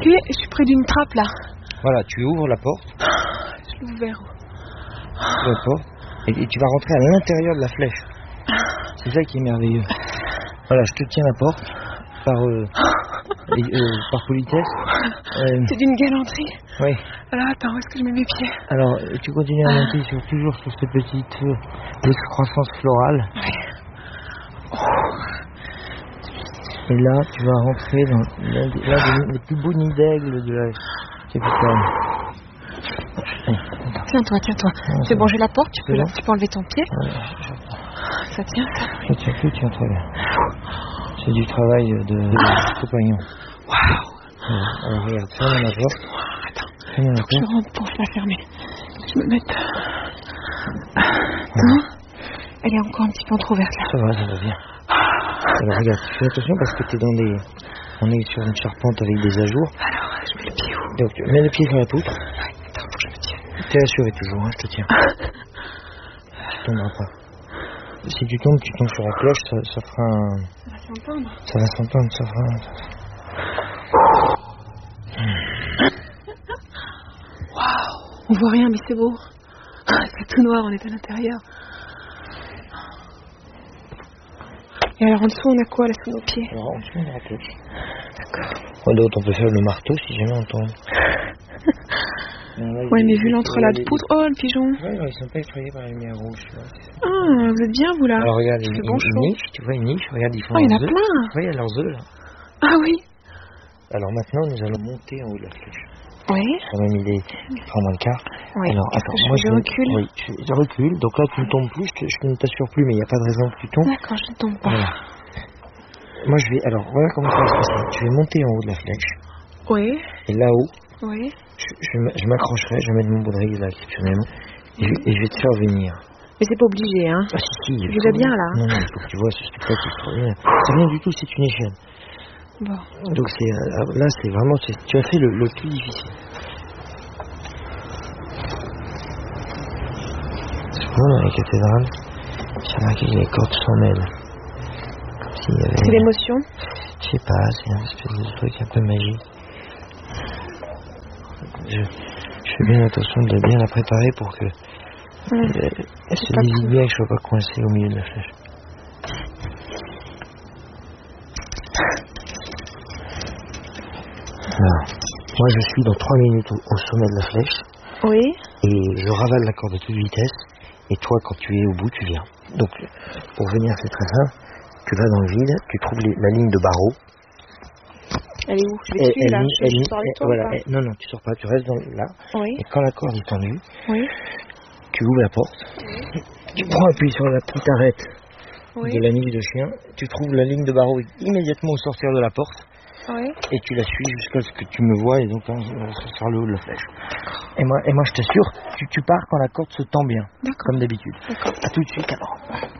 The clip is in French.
je suis près d'une trappe là. Voilà, tu ouvres la porte. Je l'ouvre vers où? La porte. Et tu vas rentrer à l'intérieur de la flèche. C'est ça qui est merveilleux. Voilà, je te tiens la porte par politesse. C'est d'une galanterie. Oui. Alors attends, où est-ce que je mets mes pieds? Alors, tu continues à monter toujours sur cette petite excroissance florale. Oui. Et là, tu vas rentrer dans l'un des plus beaux nids d'aigle de la capitale. Tiens-toi. C'est bon, j'ai la porte, tu peux enlever ton pied. Ça tient, ça? Ça tient tout, tiens très bien. C'est du travail de compagnon. Waouh! Alors regarde, ferme la porte. Attends, faut que je rentre pour la fermer. Je me mette... Non? Elle est encore un petit peu entrouverte là. Ça va bien. Alors regarde, fais attention parce que on est sur une charpente avec des ajours. Alors, je mets le pied où? Donc tu mets le pied sur la poutre. Attends, faut que je me tienne. T'es assuré toujours, hein, je te tiens. Tu tomberas pas. Si tu tombes sur la cloche, ça fera un... Ça va s'entendre, ça fera un... Waouh! On voit rien, mais c'est beau. C'est tout noir, on est à l'intérieur. Et alors en dessous, on a quoi là sous nos pieds? Alors en dessous, on a la cloche. D'accord. D'autres, on peut faire le marteau si jamais on tombe. Ouais, mais vu l'entrelac de poudre... Oh, le pigeon! Ouais, ils sont pas effrayés par la lumière rouge. Ah, vous êtes bien, vous, là? Alors, regarde, une niche, tu vois, une niche, regarde, ils font il y en a leurs œufs. plein! Tu vois, il y a leurs œufs, là. Ah oui! Alors, maintenant, nous allons monter en haut de la flèche. Oui. On a mis les... Prends moins le quart. Oui. Alors, attends, moi, je recule. Oui, je recule. Donc là, tu ne tombes plus, je ne t'assure plus, mais il n'y a pas de raison que tu tombes. D'accord, je ne tombe pas. Voilà. Moi, je vais... Alors, voilà comment ça va se passer. Je vais monter en haut de la flèche. Oui. Et là-haut... Oui. Je m'accrocherai, je vais mettre mon baudrier là exceptionnellement et je vais te faire venir. Mais c'est pas obligé, hein? Ah si, tu déjà bien là? Non, il faut que tu vois ce spectacle extraordinaire. C'est rien du tout, c'est une échelle. Bon. Donc là c'est vraiment, tu as fait le plus difficile. Souvent dans les cathédrales, j'ai remarqué que les cordes s'en mêlent. Comme s'il y avait... C'est l'émotion? Je sais pas, c'est un espèce de truc un peu magique. Je fais bien attention de bien la préparer pour que elle se divise bien et que je ne sois pas coincé au milieu de la flèche. Alors, moi je suis dans 3 minutes au sommet de la flèche. Oui. Et je ravale la corde à toute vitesse. Et toi, quand tu es au bout, tu viens. Donc, pour venir, c'est très simple. Tu vas dans le vide, tu trouves la ligne de barreau. Elle est où? Je vais suivre là. Je sors avec toi, voilà, ou pas? non, tu sors pas, tu restes là. Oui. Et quand la corde est tendue, oui. Tu ouvres la porte. Oui. Tu prends appui sur la petite arête de la niche de chien. Tu trouves la ligne de barreau immédiatement au sortir de la porte. Oui. Et tu la suis jusqu'à ce que tu me vois et donc on sera sur le haut de la flèche. Et moi je t'assure, tu pars quand la corde se tend bien. Comme d'habitude. D'accord. À tout de suite alors.